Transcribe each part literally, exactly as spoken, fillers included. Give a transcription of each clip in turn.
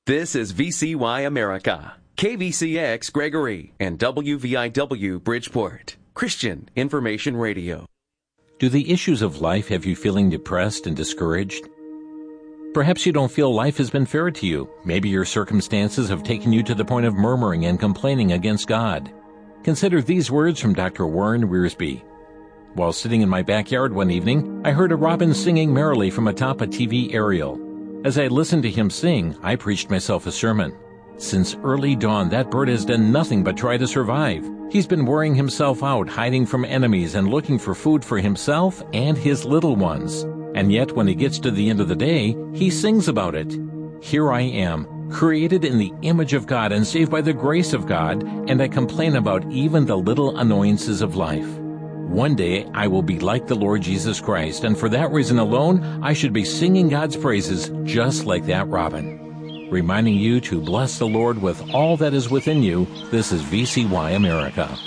This is V C Y America, K V C X Gregory, and W V I W Bridgeport, Christian Information Radio. Do the issues of life have you feeling depressed and discouraged? Perhaps you don't feel life has been fair to you. Maybe your circumstances have taken you to the point of murmuring and complaining against God. Consider these words from Doctor Warren Wiersbe. While sitting in my backyard one evening, I heard a robin singing merrily from atop a T V aerial. As I listened to him sing, I preached myself a sermon. Since early dawn, that bird has done nothing but try to survive. He's been wearing himself out, hiding from enemies and looking for food for himself and his little ones. And yet, when he gets to the end of the day, he sings about it. Here I am, created in the image of God and saved by the grace of God, and I complain about even the little annoyances of life. One day, I will be like the Lord Jesus Christ, and for that reason alone, I should be singing God's praises just like that robin. Reminding you to bless the Lord with all that is within you, this is V C Y America.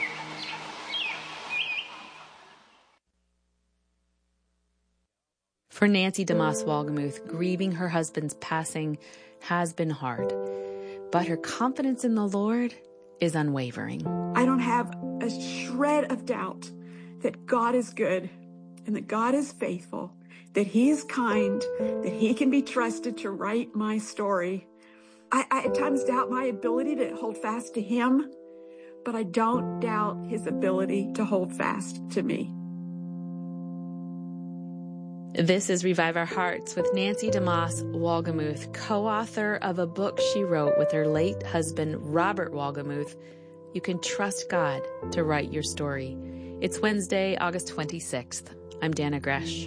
For Nancy DeMoss Wolgemuth, grieving her husband's passing has been hard, but her confidence in the Lord is unwavering. I don't have a shred of doubt that God is good and that God is faithful, that He is kind, that He can be trusted to write my story. I, I at times doubt my ability to hold fast to Him, but I don't doubt His ability to hold fast to me. This is Revive Our Hearts with Nancy DeMoss Wolgemuth, co-author of a book she wrote with her late husband, Robert Wolgemuth. You can trust God to write your story. It's Wednesday, August twenty-sixth. I'm Dana Gresh.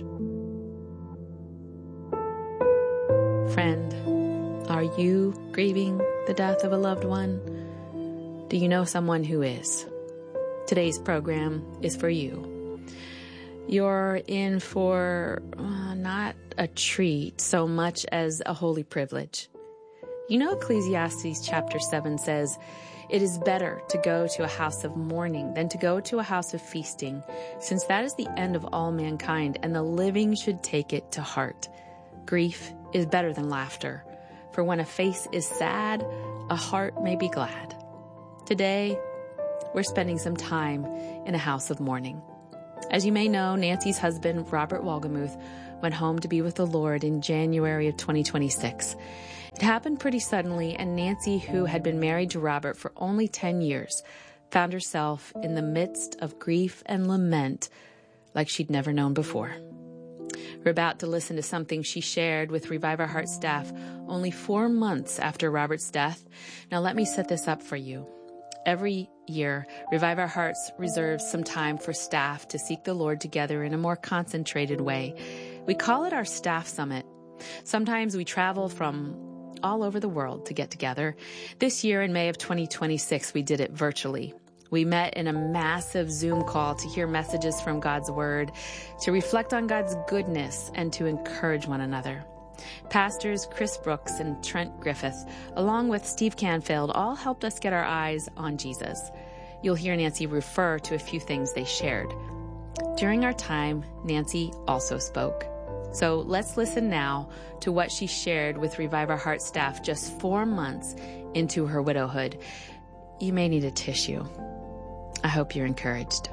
Friend, are you grieving the death of a loved one? Do you know someone who is? Today's program is for you. You're in for uh, not a treat so much as a holy privilege. You know, Ecclesiastes chapter seven says, "It is better to go to a house of mourning than to go to a house of feasting, since that is the end of all mankind, and the living should take it to heart. Grief is better than laughter, for when a face is sad, a heart may be glad." Today, we're spending some time in a house of mourning. As you may know, Nancy's husband, Robert Wolgemuth, went home to be with the Lord in January of twenty twenty-six. It happened pretty suddenly, and Nancy, who had been married to Robert for only ten years, found herself in the midst of grief and lament like she'd never known before. We're about to listen to something she shared with Revive Our Heart staff only four months after Robert's death. Now, let me set this up for you. Every year, Revive Our Hearts reserves some time for staff to seek the Lord together in a more concentrated way. We call it our Staff Summit. Sometimes we travel from all over the world to get together. This year, in May of twenty twenty-six, we did it virtually. We met in a massive Zoom call to hear messages from God's Word, to reflect on God's goodness, and to encourage one another. Pastors Chris Brooks and Trent Griffith, along with Steve Canfield, all helped us get our eyes on Jesus. You'll hear Nancy refer to a few things they shared. During our time, Nancy also spoke. So let's listen now to what she shared with Revive Our Heart staff just four months into her widowhood. You may need a tissue. I hope you're encouraged.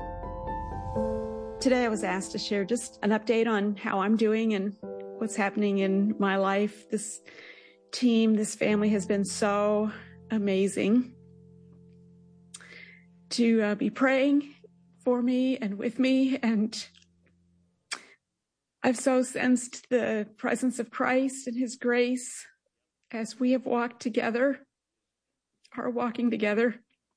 Today I was asked to share just an update on how I'm doing and what's happening in my life. This team, this family has been so amazing to uh, be praying for me and with me. And I've so sensed the presence of Christ and His grace as we have walked together, are walking together.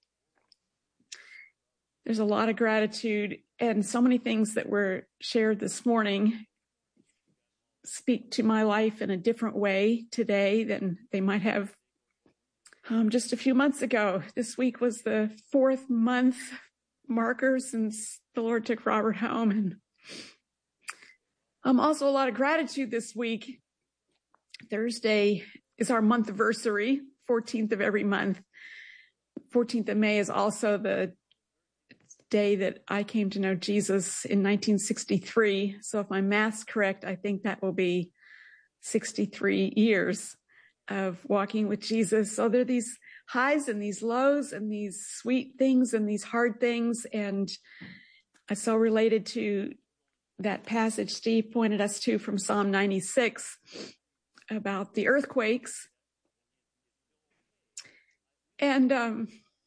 There's a lot of gratitude and so many things that were shared this morning speak to my life in a different way today than they might have um, just a few months ago. This week was the fourth month marker since the Lord took Robert home. And um, also a lot of gratitude this week. Thursday is our month anniversary, fourteenth of every month. fourteenth of May is also the day that I came to know Jesus in nineteen sixty-three. So if my math's correct, I think that will be sixty-three years of walking with Jesus. So there are these highs and these lows and these sweet things and these hard things. And I so related to that passage Steve pointed us to from Psalm ninety-six about the earthquakes. And um,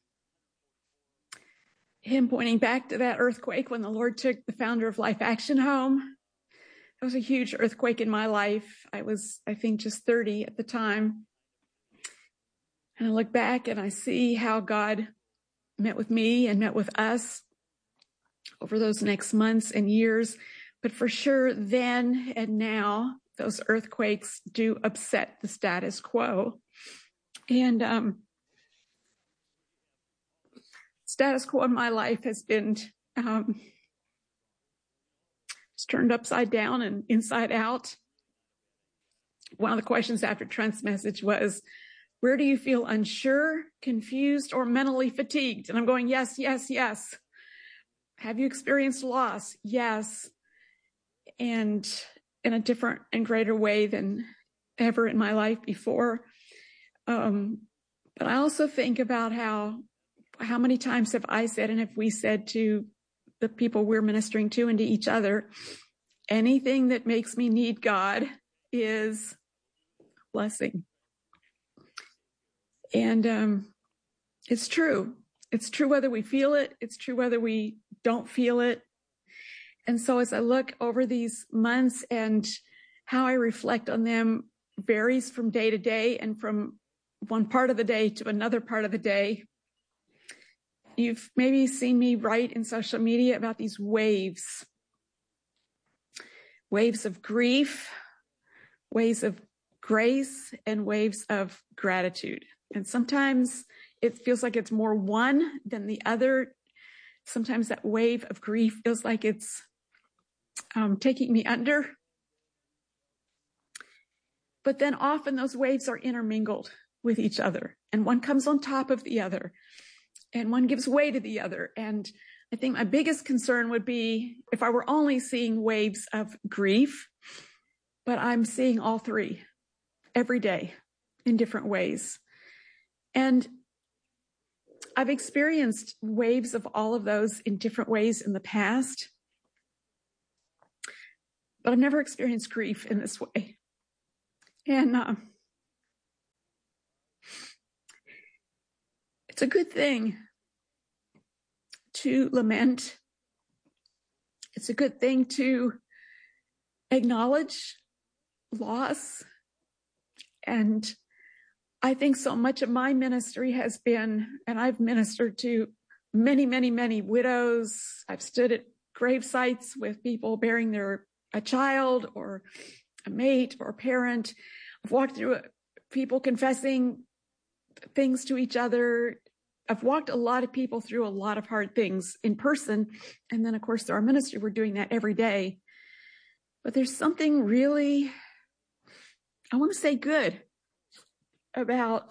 him pointing back to that earthquake when the Lord took the founder of Life Action home. It was a huge earthquake in my life. I was, I think, just thirty at the time. And I look back and I see how God met with me and met with us over those next months and years. But for sure, then and now, those earthquakes do upset the status quo. And um, status quo in my life has been um, it's turned upside down and inside out. One of the questions after Trent's message was, where do you feel unsure, confused, or mentally fatigued? And I'm going, yes, yes, yes. Have you experienced loss? Yes. And in a different and greater way than ever in my life before. Um, but I also think about how, how many times have I said, and have we said to the people we're ministering to and to each other, anything that makes me need God is blessing. And um, it's true. It's true whether we feel it. It's true whether we don't feel it. And so as I look over these months and how I reflect on them varies from day to day and from one part of the day to another part of the day. You've maybe seen me write in social media about these waves. Waves of grief, waves of grace, and waves of gratitude. And sometimes it feels like it's more one than the other. Sometimes that wave of grief feels like it's um, taking me under. But then often those waves are intermingled with each other, and one comes on top of the other, and one gives way to the other. And I think my biggest concern would be if I were only seeing waves of grief, but I'm seeing all three every day in different ways. And I've experienced waves of all of those in different ways in the past, but I've never experienced grief in this way. And uh, it's a good thing to lament. It's a good thing to acknowledge loss. And I think so much of my ministry has been, and I've ministered to many, many, many widows. I've stood at grave sites with people burying their a child or a mate or a parent. I've walked through people confessing things to each other. I've walked a lot of people through a lot of hard things in person. And then, of course, through our ministry, we're doing that every day. But there's something really, I want to say good about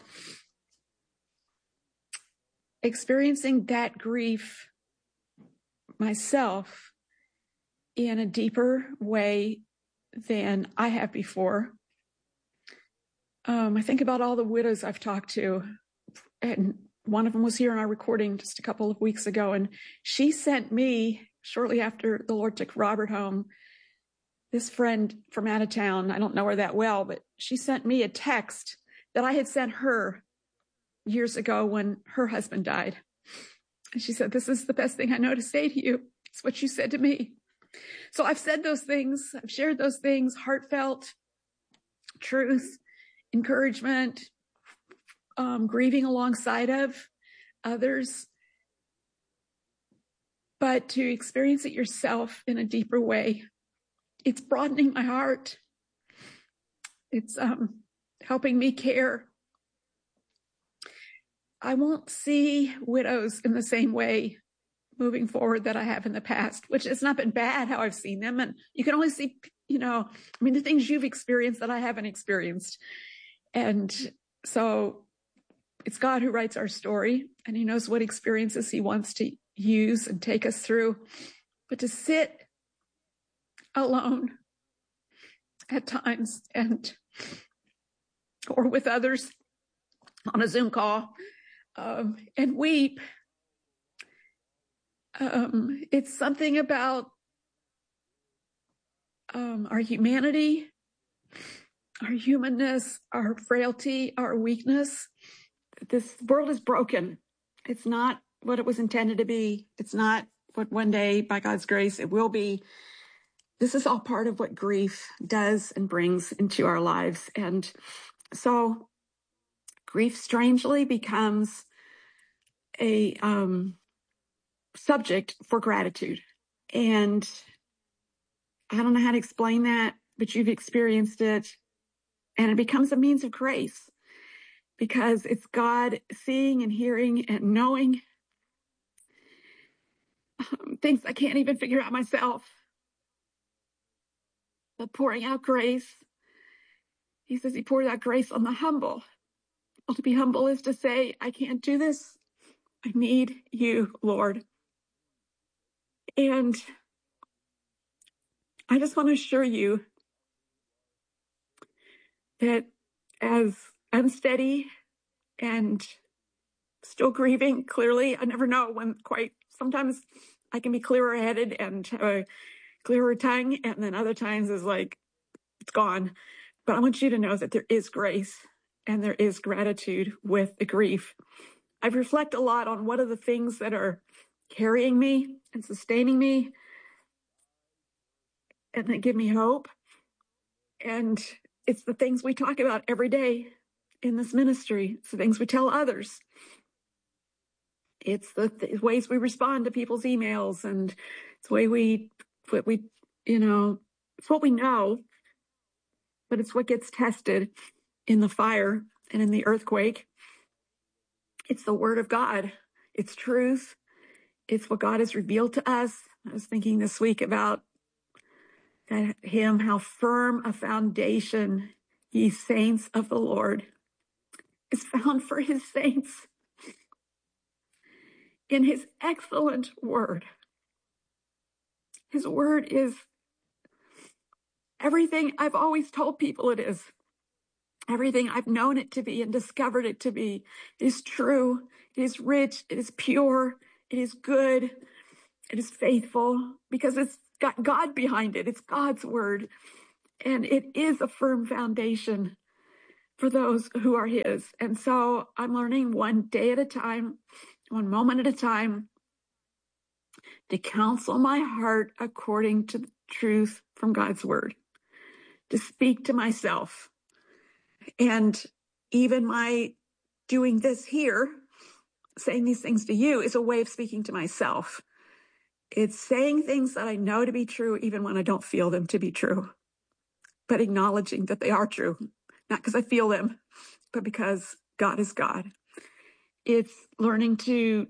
experiencing that grief myself in a deeper way than I have before. Um, I think about all the widows I've talked to, and one of them was here in our recording just a couple of weeks ago, and she sent me, shortly after the Lord took Robert home, this friend from out of town, I don't know her that well, but she sent me a text that I had sent her years ago when her husband died. And she said, "This is the best thing I know to say to you." It's what you said to me. So I've said those things. I've shared those things, heartfelt truth, encouragement, um, grieving alongside of others. But to experience it yourself in a deeper way, it's broadening my heart. It's um, helping me care. I won't see widows in the same way moving forward that I have in the past, which has not been bad how I've seen them. And you can only see, you know, I mean, the things you've experienced that I haven't experienced. And so it's God who writes our story, and he knows what experiences he wants to use and take us through. But to sit alone at times and or with others on a Zoom call um, and weep. Um, it's something about um, our humanity, our humanness, our frailty, our weakness. This world is broken. It's not what it was intended to be. It's not what one day, by God's grace, it will be. This is all part of what grief does and brings into our lives. And so grief strangely becomes a um, subject for gratitude. And I don't know how to explain that, but you've experienced it. And it becomes a means of grace because it's God seeing and hearing and knowing um, things I can't even figure out myself. But pouring out grace, he says he poured out grace on the humble. Well, to be humble is to say, I can't do this. I need you, Lord. And I just want to assure you that as unsteady and still grieving, clearly, I never know when quite, sometimes I can be clearer headed and have a clearer tongue, and then other times is like, it's gone. But I want you to know that there is grace and there is gratitude with the grief. I reflect a lot on what are the things that are carrying me and sustaining me and that give me hope. And it's the things we talk about every day in this ministry. It's the things we tell others. It's the th- ways we respond to people's emails, and it's the way we, what we, you know, it's what we know, but it's what gets tested in the fire and in the earthquake. It's the word of God. It's truth. It's what God has revealed to us. I was thinking this week about that hymn, how firm a foundation, ye saints of the Lord, is found for his saints in his excellent word. His word is everything I've always told people it is. Everything I've known it to be and discovered it to be. It is true. It is rich. It is pure. It is good. It is faithful because it's got God behind it. It's God's word. And it is a firm foundation for those who are his. And so I'm learning one day at a time, one moment at a time, to counsel my heart according to the truth from God's word, to speak to myself. And even my doing this here, saying these things to you, is a way of speaking to myself. It's saying things that I know to be true, even when I don't feel them to be true, but acknowledging that they are true, not because I feel them, but because God is God. It's learning to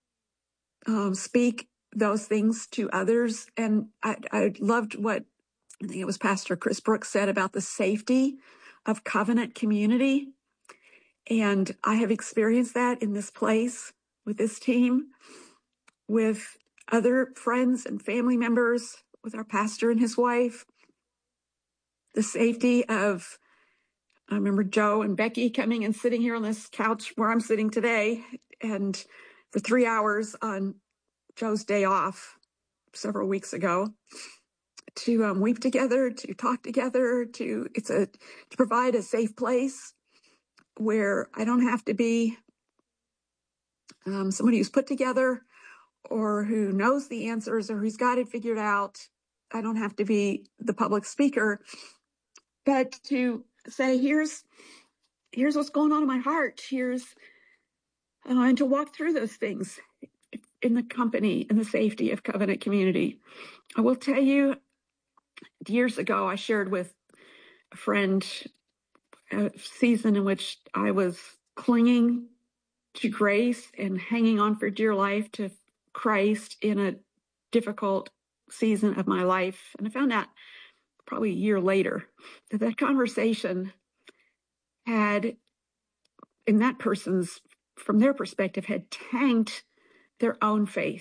um, speak those things to others. And I, I loved what, I think it was Pastor Chris Brooks said about the safety of covenant community. And I have experienced that in this place with this team, with other friends and family members, with our pastor and his wife. The safety of, I remember Joe and Becky coming and sitting here on this couch where I'm sitting today, and for three hours on Joe's day off several weeks ago, to um, weep together, to talk together, to it's a to provide a safe place where I don't have to be um, somebody who's put together or who knows the answers or who's got it figured out. I don't have to be the public speaker, but to say, here's here's what's going on in my heart. Here's uh, and to walk through those things in the company and the safety of covenant community. I will tell you, years ago, I shared with a friend a season in which I was clinging to grace and hanging on for dear life to Christ in a difficult season of my life. And I found out probably a year later that that conversation had, in that person's, from their perspective, had tanked their own faith.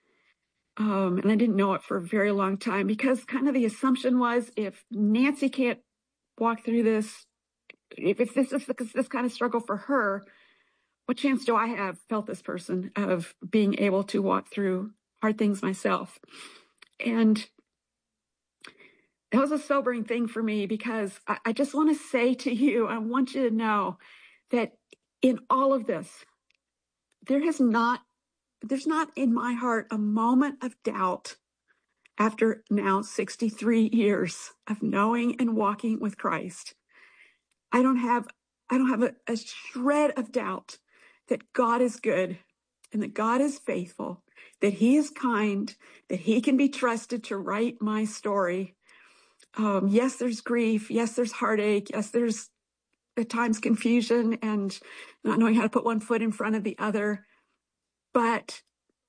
Um, and I didn't know it for a very long time because kind of the assumption was if Nancy can't walk through this, if, if this is this, this kind of struggle for her, what chance do I have, felt this person, of being able to walk through hard things myself? And that was a sobering thing for me, because I, I just want to say to you, I want you to know that in all of this, there has not, there's not in my heart a moment of doubt after now sixty-three years of knowing and walking with Christ. I don't have, I don't have a, a shred of doubt that God is good and that God is faithful, that he is kind, that he can be trusted to write my story. Um, yes, there's grief. Yes, there's heartache. Yes, there's at times confusion and not knowing how to put one foot in front of the other. But,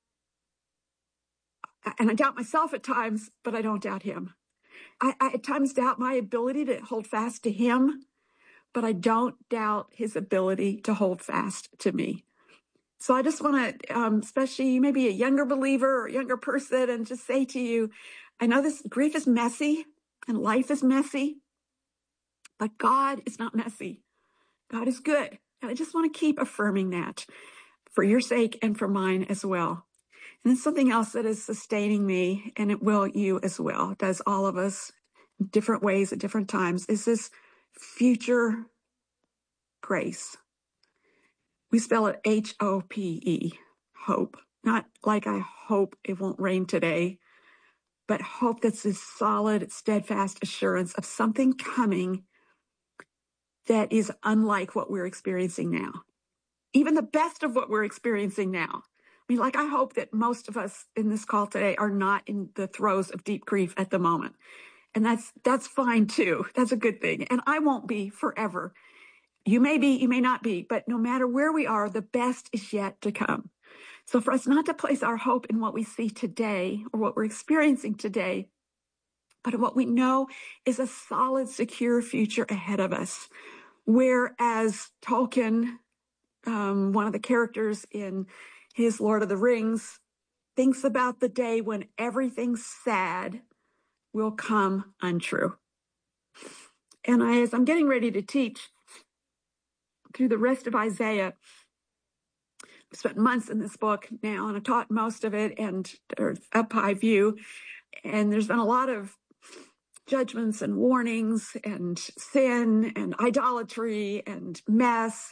and I doubt myself at times, but I don't doubt him. I, I at times doubt my ability to hold fast to him, but I don't doubt his ability to hold fast to me. So I just want to, um, especially maybe a younger believer or younger person, and just say to you, I know this grief is messy and life is messy, but God is not messy. God is good. And I just want to keep affirming that for your sake and for mine as well. And then something else that is sustaining me, and it will you as well, it does all of us in different ways at different times, is this future grace. We spell it H O P E, hope. Not like I hope it won't rain today, but hope that's this solid, steadfast assurance of something coming that is unlike what we're experiencing now. Even the best of what we're experiencing now. I mean, like, I hope that most of us in this call today are not in the throes of deep grief at the moment. And that's, that's fine too. That's a good thing. And I won't be forever. You may be, you may not be, but no matter where we are, the best is yet to come. So for us not to place our hope in what we see today or what we're experiencing today, but in what we know is a solid, secure future ahead of us. Whereas Tolkien, um, one of the characters in his Lord of the Rings, thinks about the day when everything sad will come untrue. And I, as I'm getting ready to teach through the rest of Isaiah, I've spent months in this book now, and I've taught most of it, and or up high view. And there's been a lot of judgments and warnings and sin and idolatry and mess